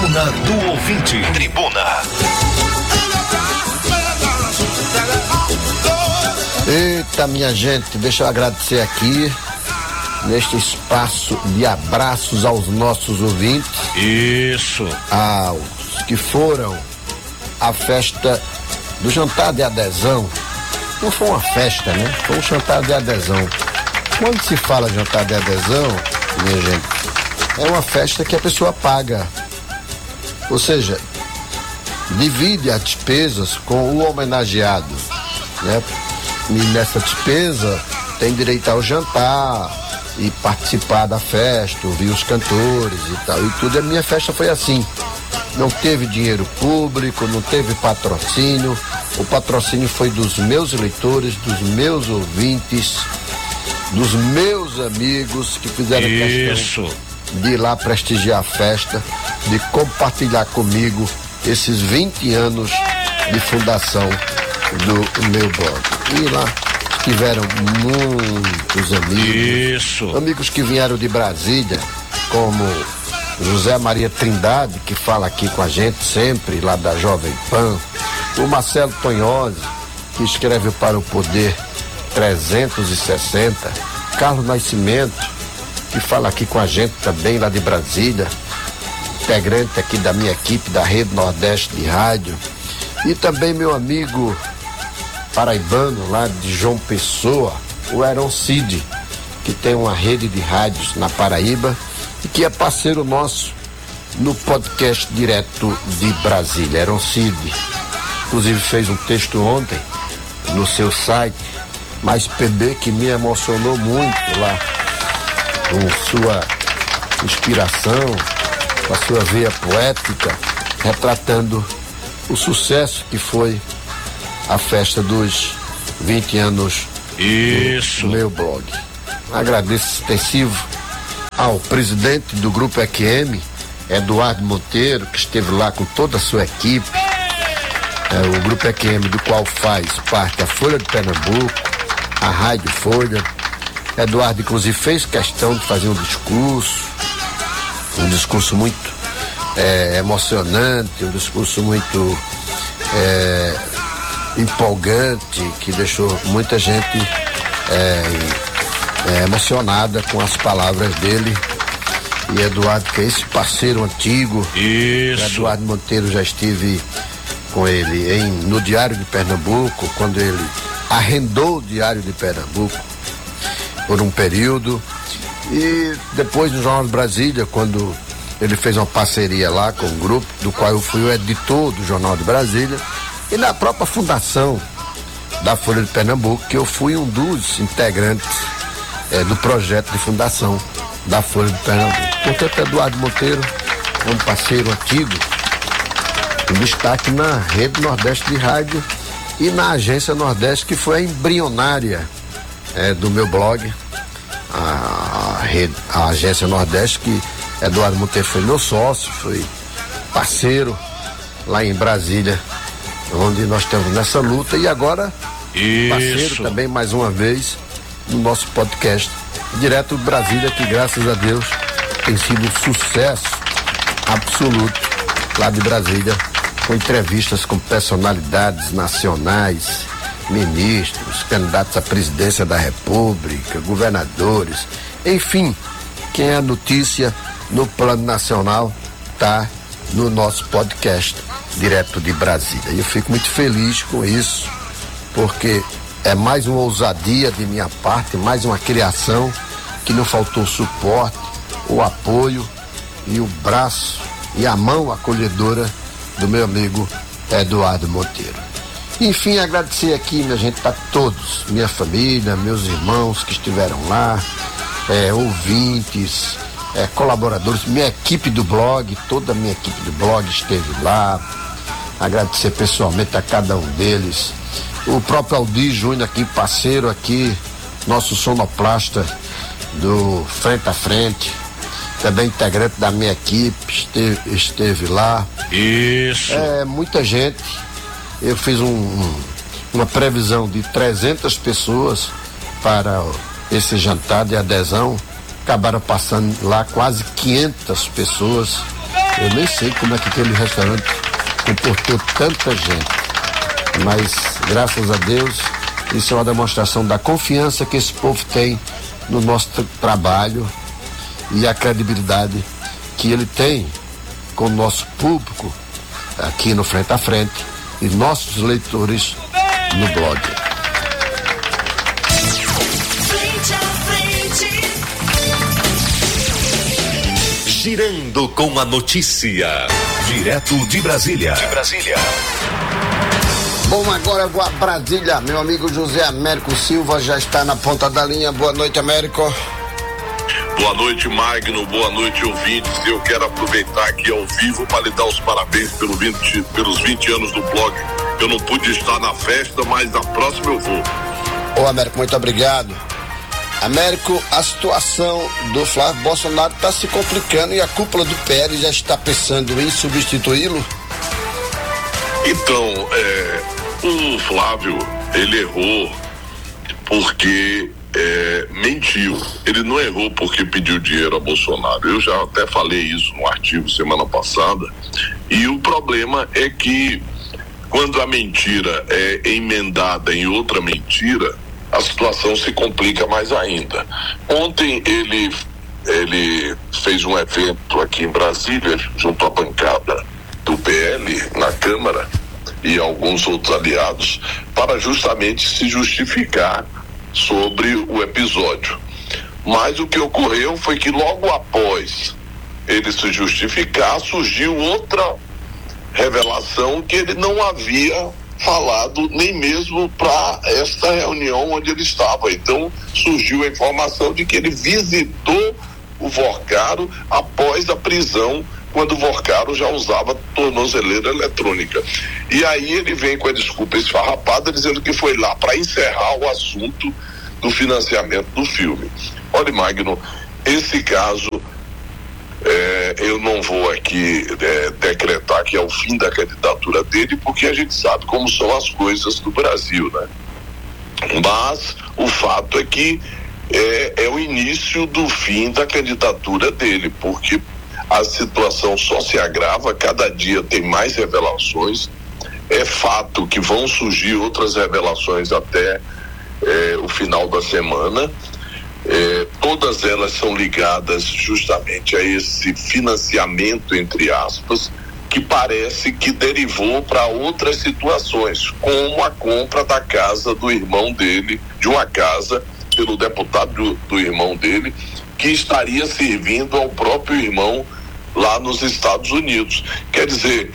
Tribuna do Ouvinte. Tribuna. Eita, minha gente, deixa eu agradecer aqui neste espaço de abraços aos nossos ouvintes. Isso. Aos que foram à festa do jantar de adesão. Não foi uma festa, né? Foi um jantar de adesão. Quando se fala jantar de adesão, minha gente, é uma festa que a pessoa paga. Ou seja, divide as despesas com o homenageado, né? E nessa despesa tem direito ao jantar e participar da festa, ouvir os cantores e tal. E tudo. A minha festa foi assim. Não teve dinheiro público, não teve patrocínio. O patrocínio foi dos meus eleitores, dos meus ouvintes, dos meus amigos que fizeram questão de ir lá prestigiar a festa, de compartilhar comigo esses 20 anos de fundação do meu blog. E lá tiveram muitos amigos, amigos que vieram de Brasília, como José Maria Trindade, que fala aqui com a gente sempre, lá da Jovem Pan, o Marcelo Tonhose, que escreve para o Poder 360, Carlos Nascimento, que fala aqui com a gente também lá de Brasília, integrante aqui da minha equipe da Rede Nordeste de Rádio, e também meu amigo paraibano lá de João Pessoa, o Heron Cid, que tem uma rede de rádios na Paraíba e que é parceiro nosso no podcast direto de Brasília. Heron Cid, inclusive fez um texto ontem no seu site, Mais PB, que me emocionou muito lá, com sua inspiração, com a sua veia poética, retratando o sucesso que foi a festa dos 20 anos do meu blog. Agradeço extensivo ao presidente do Grupo EQM, Eduardo Monteiro, que esteve lá com toda a sua equipe, o Grupo EQM, do qual faz parte a Folha de Pernambuco, a Rádio Folha. Eduardo, inclusive, fez questão de fazer um discurso muito emocionante, um discurso muito empolgante, que deixou muita gente emocionada com as palavras dele. E Eduardo, que é esse parceiro antigo, Eduardo Monteiro, já estive com ele no Diário de Pernambuco, quando ele arrendou o Diário de Pernambuco por um período, e depois no Jornal de Brasília, quando ele fez uma parceria lá com um grupo, do qual eu fui o editor do Jornal de Brasília, e na própria fundação da Folha de Pernambuco, que eu fui um dos integrantes do projeto de fundação da Folha de Pernambuco. Portanto, Eduardo Monteiro é um parceiro antigo, um destaque na Rede Nordeste de Rádio e na Agência Nordeste, que foi a embrionária do meu blog, a Agência Nordeste, que Eduardo Monteiro foi meu sócio, foi parceiro lá em Brasília, onde nós estamos nessa luta, e agora parceiro também mais uma vez no nosso podcast direto de Brasília, que graças a Deus tem sido um sucesso absoluto lá de Brasília, com entrevistas com personalidades nacionais, ministros, candidatos à presidência da República, governadores, enfim, quem é notícia no plano nacional está no nosso podcast direto de Brasília. E eu fico muito feliz com isso, porque é mais uma ousadia de minha parte, mais uma criação que não faltou suporte, o apoio e o braço e a mão acolhedora do meu amigo Eduardo Monteiro. Enfim, agradecer aqui, minha gente, a todos, minha família, meus irmãos que estiveram lá, ouvintes, colaboradores, minha equipe do blog, toda a minha equipe do blog esteve lá. Agradecer pessoalmente a cada um deles. O próprio Aldir Júnior aqui, parceiro aqui, nosso sonoplasta do Frente a Frente, também integrante da minha equipe, esteve lá. Isso. Muita gente. Eu fiz uma previsão de 300 pessoas para esse jantar de adesão. Acabaram passando lá quase 500 pessoas Eu nem sei como é que aquele restaurante comportou tanta gente, mas graças a Deus isso é uma demonstração da confiança que esse povo tem no nosso trabalho e a credibilidade que ele tem com o nosso público aqui no Frente a Frente e nossos leitores no blog. Frente a frente. Girando com a notícia. Direto de Brasília. Bom, agora eu vou a Brasília. Meu amigo José Américo Silva já está na ponta da linha. Boa noite, Américo. Boa noite, Magno. Boa noite, ouvintes. Eu quero aproveitar aqui ao vivo para lhe dar os parabéns pelos 20 anos do blog. Eu não pude estar na festa, mas na próxima eu vou. Ô, Américo, muito obrigado. Américo, a situação do Flávio Bolsonaro está se complicando e a cúpula do PL já está pensando em substituí-lo? Então, o Flávio, ele errou porque mentiu. Ele não errou porque pediu dinheiro a Bolsonaro. Eu já até falei isso no artigo semana passada. E o problema é que quando a mentira é emendada em outra mentira, a situação se complica mais ainda. Ontem ele fez um evento aqui em Brasília, junto à bancada do PL na Câmara e alguns outros aliados, para justamente se justificar sobre o episódio. Mas o que ocorreu foi que logo após ele se justificar, surgiu outra revelação que ele não havia falado nem mesmo para esta reunião onde ele estava. Então surgiu a informação de que ele visitou o Vorcaro após a prisão, quando o Vorcaro já usava tornozeleira eletrônica. E aí ele vem com a desculpa esfarrapada dizendo que foi lá para encerrar o assunto do financiamento do filme. Olha, Magno, esse caso eu não vou aqui decretar que é o fim da candidatura dele, porque a gente sabe como são as coisas no Brasil, né? Mas o fato é que é o início do fim da candidatura dele, porque a situação só se agrava, cada dia tem mais revelações. É fato que vão surgir outras revelações até o final da semana. Todas elas são ligadas justamente a esse financiamento, entre aspas, que parece que derivou para outras situações, como a compra da casa do irmão dele, de uma casa pelo deputado do irmão dele, que estaria servindo ao próprio irmão lá nos Estados Unidos. Quer dizer,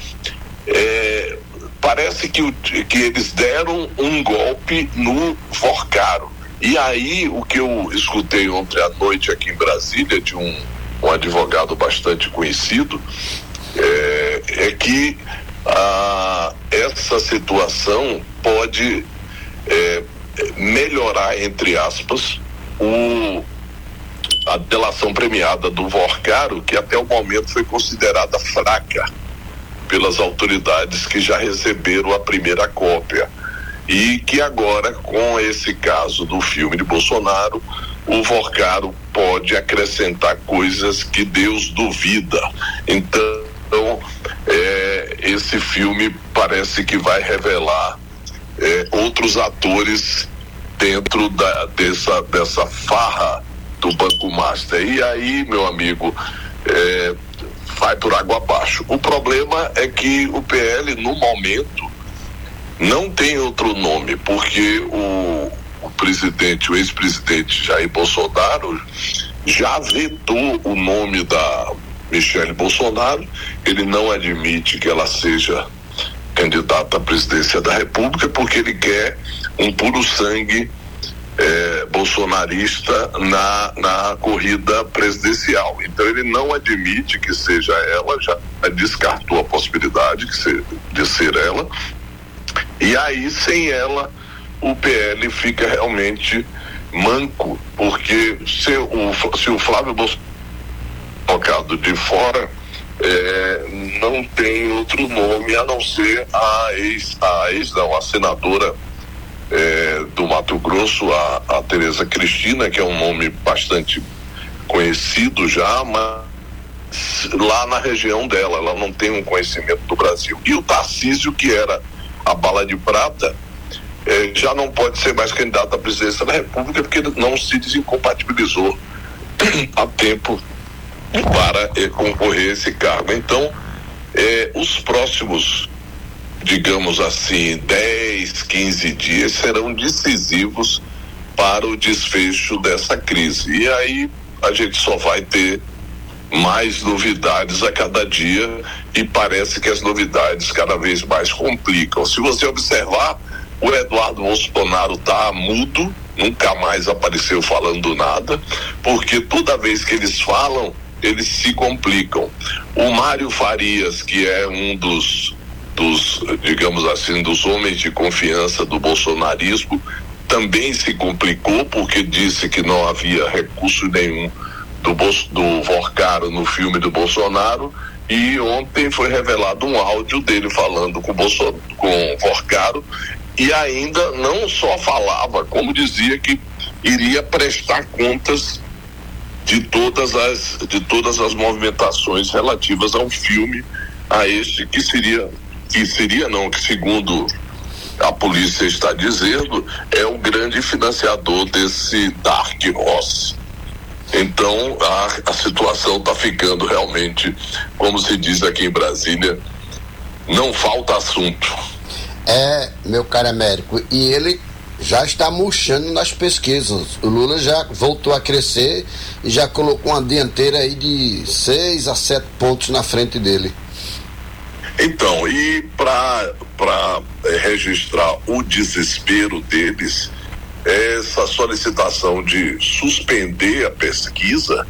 parece que eles deram um golpe no Vorcaro. E aí, o que eu escutei ontem à noite aqui em Brasília, de um advogado bastante conhecido, é que essa situação pode melhorar, entre aspas, a delação premiada do Vorcaro, que até o momento foi considerada fraca pelas autoridades que já receberam a primeira cópia. E que agora, com esse caso do filme de Bolsonaro, o Vorcaro pode acrescentar coisas que Deus duvida. Então, esse filme parece que vai revelar outros atores dentro dessa farra do Banco Master. E aí, meu amigo, vai por água abaixo. O problema é que o PL, no momento, não tem outro nome, porque o ex-presidente Jair Bolsonaro já vetou o nome da Michele Bolsonaro. Ele não admite que ela seja candidata à presidência da República, porque ele quer um puro sangue bolsonarista na corrida presidencial. Então ele não admite que seja ela, já descartou a possibilidade de ser ela. E aí, sem ela, o PL fica realmente manco, porque se o Flávio Bolsonaro colocado de fora, não tem outro nome a não ser a senadora do Mato Grosso, a Tereza Cristina, que é um nome bastante conhecido já, mas lá na região dela, ela não tem um conhecimento do Brasil. E o Tarcísio, que era a bala de prata, já não pode ser mais candidato à presidência da República porque não se desincompatibilizou a tempo para concorrer a esse cargo. Então, os próximos, digamos assim, 10, 15 dias serão decisivos para o desfecho dessa crise. E aí a gente só vai ter mais novidades a cada dia e parece que as novidades cada vez mais complicam. Se você observar, o Eduardo Bolsonaro está mudo, nunca mais apareceu falando nada, porque toda vez que eles falam, eles se complicam. O Mário Farias, que é um dos digamos assim, dos homens de confiança do bolsonarismo, também se complicou porque disse que não havia recurso nenhum do Vorcaro no filme do Bolsonaro, e ontem foi revelado um áudio dele falando com o Vorcaro, e ainda não só falava, como dizia que iria prestar contas de todas as movimentações relativas ao filme, a este que segundo a polícia está dizendo, é o grande financiador desse Dark Horse. Então a situação está ficando realmente, como se diz aqui em Brasília, não falta assunto. Meu caro Américo, e ele já está murchando nas pesquisas. O Lula já voltou a crescer e já colocou uma dianteira aí de 6 a 7 pontos na frente dele. Então, e para registrar o desespero deles, essa solicitação de suspender a pesquisa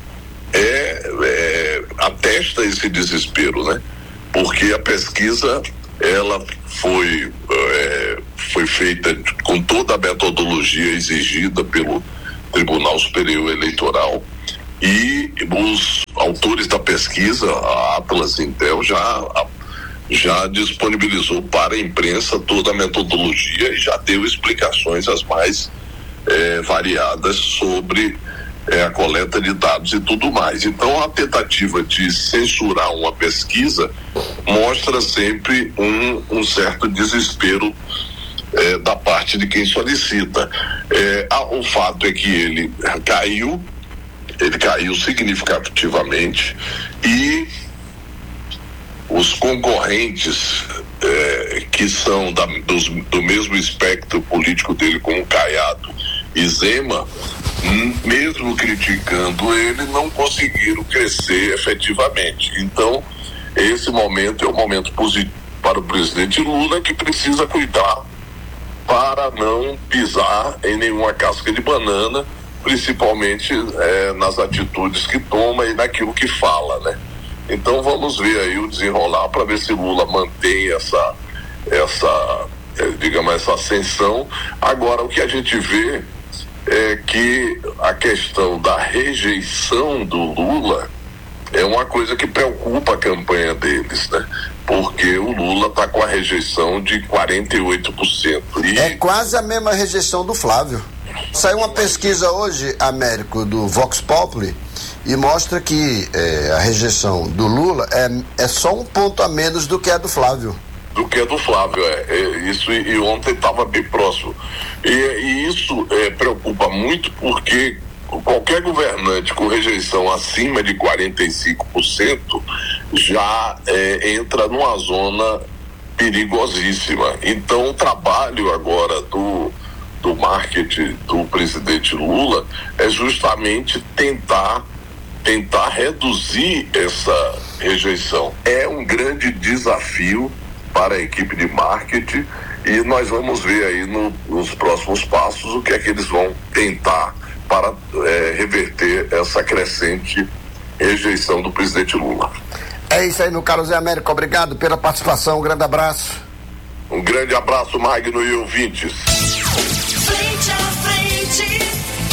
atesta esse desespero, né? Porque a pesquisa, ela foi feita com toda a metodologia exigida pelo Tribunal Superior Eleitoral, e os autores da pesquisa, a Atlas Intel, já disponibilizou para a imprensa toda a metodologia e já deu explicações as mais variadas sobre a coleta de dados e tudo mais. Então, a tentativa de censurar uma pesquisa mostra sempre um certo desespero da parte de quem solicita. O fato é que ele caiu significativamente, e os concorrentes que são do mesmo espectro político dele, como Caiado e Zema, mesmo criticando ele, não conseguiram crescer efetivamente. Então, esse momento é um momento positivo para o presidente Lula, que precisa cuidar para não pisar em nenhuma casca de banana, principalmente nas atitudes que toma e naquilo que fala, né? Então vamos ver aí o desenrolar para ver se Lula mantém essa ascensão. Agora, o que a gente vê é que a questão da rejeição do Lula é uma coisa que preocupa a campanha deles, né? Porque o Lula está com a rejeição de 48%. É quase a mesma rejeição do Flávio. Saiu uma pesquisa hoje, Américo, do Vox Populi, e mostra que a rejeição do Lula é só um ponto a menos do que a do Flávio. Isso, e ontem estava bem próximo. E isso preocupa muito, porque qualquer governante com rejeição acima de 45% já entra numa zona perigosíssima. Então, o trabalho agora do marketing do presidente Lula é justamente tentar reduzir essa rejeição. É um grande desafio para a equipe de marketing, e nós vamos ver aí nos próximos passos o que é que eles vão tentar para reverter essa crescente rejeição do presidente Lula. É isso aí, meu caro Zé Américo, obrigado pela participação, um grande abraço. Um grande abraço, Magno e ouvintes. Frente a frente.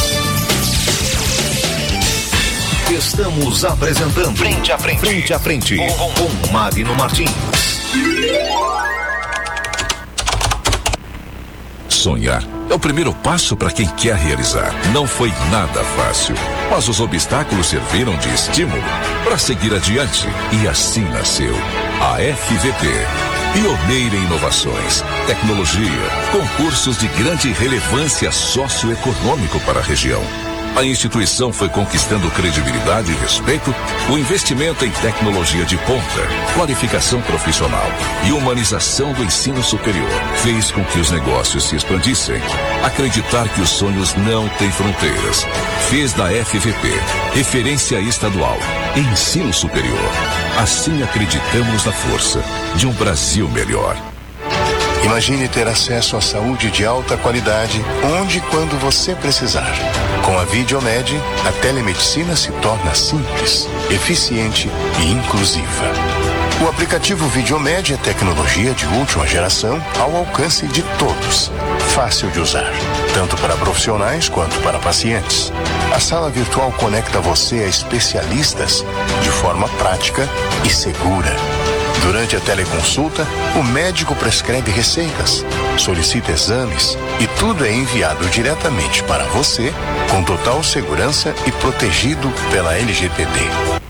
Estamos apresentando Frente a Frente. Frente a Frente. Com Magno Martins. Sonhar é o primeiro passo para quem quer realizar. Não foi nada fácil, mas os obstáculos serviram de estímulo para seguir adiante. E assim nasceu a FVP. Pioneira em inovações, tecnologia, concursos de grande relevância socioeconômico para a região. A instituição foi conquistando credibilidade e respeito, o investimento em tecnologia de ponta, qualificação profissional e humanização do ensino superior fez com que os negócios se expandissem. Acreditar que os sonhos não têm fronteiras fez da FVP referência estadual em ensino superior. Assim acreditamos na força de um Brasil melhor. Imagine ter acesso à saúde de alta qualidade onde e quando você precisar. Com a Videomed, a telemedicina se torna simples, eficiente e inclusiva. O aplicativo Videomed é tecnologia de última geração ao alcance de todos. Fácil de usar, tanto para profissionais quanto para pacientes. A sala virtual conecta você a especialistas de forma prática e segura. Durante a teleconsulta, o médico prescreve receitas, solicita exames e tudo é enviado diretamente para você com total segurança e protegido pela LGPD.